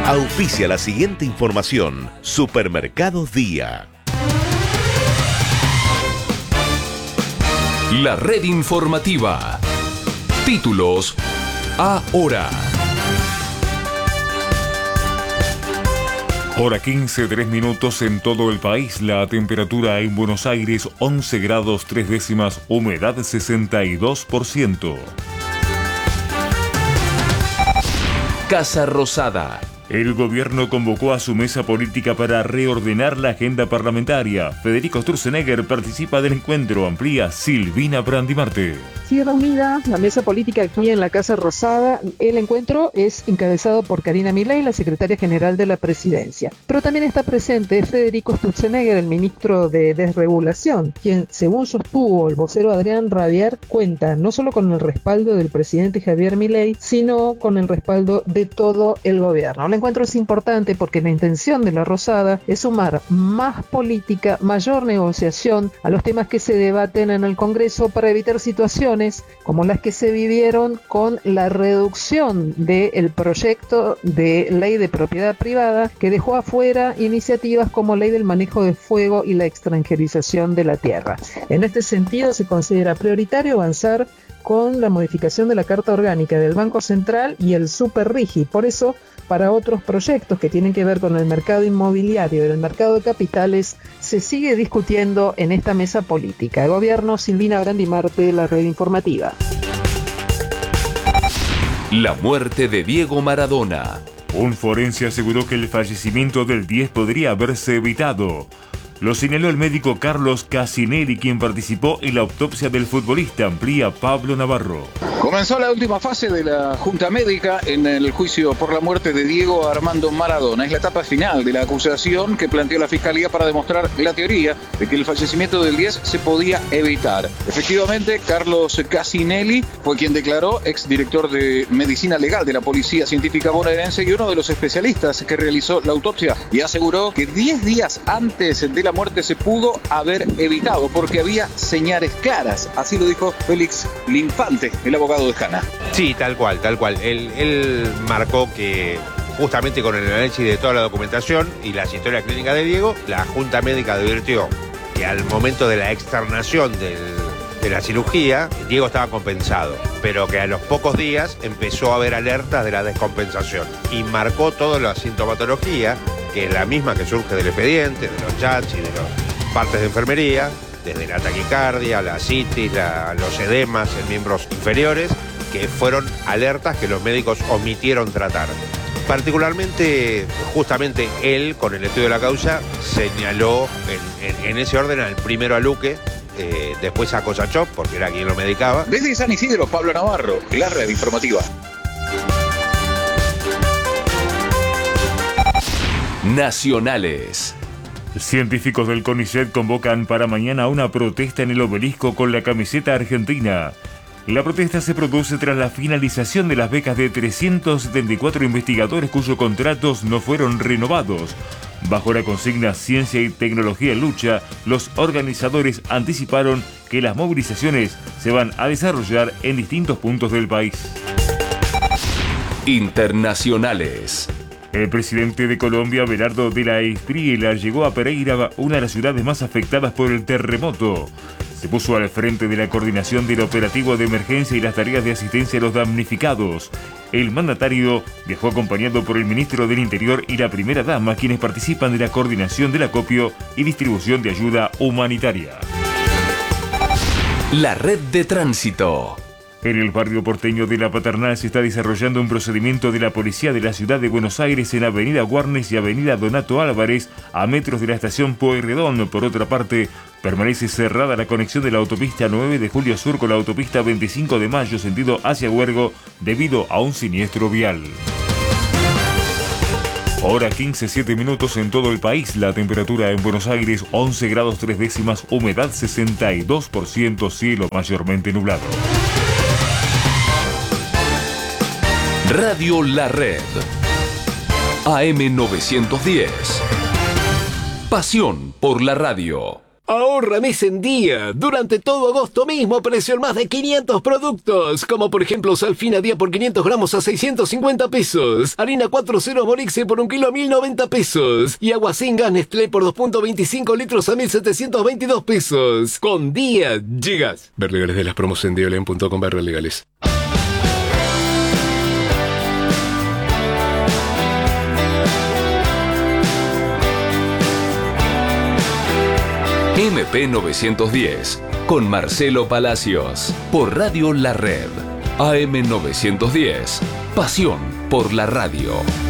Auspicia la siguiente información. Supermercados Día. La red informativa. Títulos ahora. Hora 15, 3 minutos en todo el país. La temperatura en Buenos Aires 11 grados 3 décimas, humedad 62%. Casa Rosada. El gobierno convocó a su mesa política para reordenar la agenda parlamentaria. Federico Sturzenegger participa del encuentro. Amplía Silvina Brandimarte. Sigue reunida la mesa política aquí en la Casa Rosada. El encuentro es encabezado por Karina Milei, la secretaria general de la presidencia. Pero también está presente Federico Sturzenegger, el ministro de Desregulación, quien, según sostuvo el vocero Adrián Rabier, cuenta no solo con el respaldo del presidente Javier Milei, sino con el respaldo de todo el gobierno. El encuentro es importante porque la intención de la Rosada es sumar más política, mayor negociación a los temas que se debaten en el Congreso para evitar situaciones como las que se vivieron con la reducción del proyecto de ley de propiedad privada, que dejó afuera iniciativas como ley del manejo de fuego y la extranjerización de la tierra. En este sentido, se considera prioritario avanzar con la modificación de la Carta Orgánica del Banco Central y el Superrigi. Por eso, para otros proyectos que tienen que ver con el mercado inmobiliario y el mercado de capitales, se sigue discutiendo en esta mesa política. Gobierno, Silvina Brandimarte, la red informativa. La muerte de Diego Maradona. Un forense aseguró que el fallecimiento del 10 podría haberse evitado. Lo señaló el médico Carlos Casinelli, quien participó en la autopsia del futbolista. Amplía Pablo Navarro. Comenzó la última fase de la Junta Médica en el juicio por la muerte de Diego Armando Maradona. Es la etapa final de la acusación que planteó la Fiscalía para demostrar la teoría de que el fallecimiento del 10 se podía evitar. Efectivamente, Carlos Casinelli fue quien declaró, exdirector de Medicina Legal de la Policía Científica Bonaerense y uno de los especialistas que realizó la autopsia, y aseguró que 10 días antes de la muerte se pudo haber evitado porque había señales claras. Así lo dijo Félix Linfante, el abogado de Jana. Sí, tal cual. Él marcó que justamente con el análisis de toda la documentación y las historias clínicas de Diego, la Junta Médica advirtió que al momento de la externación de la cirugía, Diego estaba compensado, pero que a los pocos días empezó a haber alertas de la descompensación y marcó toda la sintomatología, que es la misma que surge del expediente, de los chats y de las partes de enfermería, desde la taquicardia, la citis, los edemas en miembros inferiores, que fueron alertas que los médicos omitieron tratar. Particularmente, justamente él, con el estudio de la causa, señaló en ese orden al primero a Luque, después a Cosachov, porque era quien lo medicaba. Desde San Isidro, Pablo Navarro, la red informativa. Nacionales. Científicos del CONICET convocan para mañana una protesta en el obelisco con la camiseta argentina. La protesta se produce tras la finalización de las becas de 374 investigadores cuyos contratos no fueron renovados. Bajo la consigna Ciencia y Tecnología en Lucha, los organizadores anticiparon que las movilizaciones se van a desarrollar en distintos puntos del país. Internacionales. El presidente de Colombia, Belardo de la Espriella, llegó a Pereira, una de las ciudades más afectadas por el terremoto. Se puso al frente de la coordinación del operativo de emergencia y las tareas de asistencia a los damnificados. El mandatario viajó acompañado por el ministro del Interior y la primera dama, quienes participan de la coordinación del acopio y distribución de ayuda humanitaria. La red de tránsito. En el barrio porteño de La Paternal se está desarrollando un procedimiento de la policía de la ciudad de Buenos Aires en Avenida Warnes y Avenida Donato Álvarez, a metros de la estación Pueyrredón. Por otra parte, permanece cerrada la conexión de la autopista 9 de Julio Sur con la autopista 25 de Mayo, sentido hacia Huergo, debido a un siniestro vial. Hora 15, 7 minutos en todo el país. La temperatura en Buenos Aires 11 grados 3 décimas, humedad 62%, cielo mayormente nublado. Radio La Red. AM 910. Pasión por la radio. Ahorra mes en día. Durante todo agosto mismo precio en más de 500 productos. Como por ejemplo Salfina día por 500 gramos a 650 pesos. Harina 4.0 Morixe por 1 kilo a 1090 pesos. Y agua sin gas Nestlé por 2.25 litros a 1722 pesos. Con día llegas. Ver legales de las promos en diolen.com/legales. MP 910 con Marcelo Palacios por Radio La Red. AM 910. Pasión por la radio.